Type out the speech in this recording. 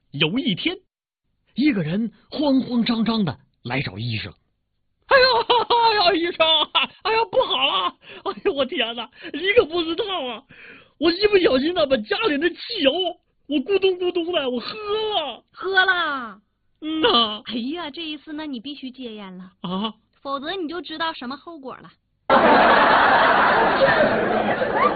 有一天，一个人慌慌张张的来找医生。哎呀，医生，哎呀，不好了！哎呦，我天哪，你可不知道啊！我一不小心呢，把家里的汽油我咕咚咕咚的我喝了。 嗯呐。 哎呀，这一次那你必须戒烟了啊， 否则你就知道什么后果了。